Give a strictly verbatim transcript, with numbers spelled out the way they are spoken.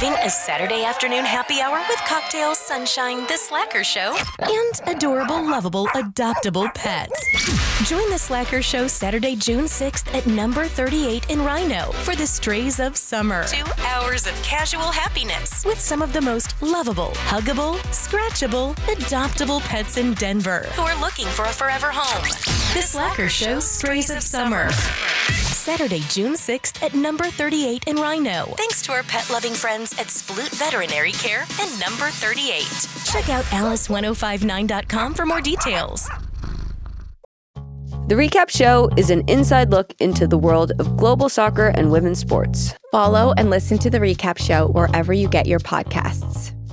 craving a Saturday afternoon happy hour with cocktails, sunshine, the Slacker Show, and adorable, lovable, adoptable pets? Join the Slacker Show Saturday, June sixth at number thirty-eight in Rhino for the Strays of Summer. Two hours of casual happiness with some of the most lovable, huggable, scratchable, adoptable pets in Denver who are looking for a forever home. The Slacker Show Strays of Summer. Saturday, June sixth at number thirty-eight in Rhino. Thanks to our pet-loving friends at Sploot Veterinary Care and number thirty-eight. Check out alice ten fifty-nine dot com for more details. The Recap Show is an inside look into the world of global soccer and women's sports. Follow and listen to The Recap Show wherever you get your podcasts.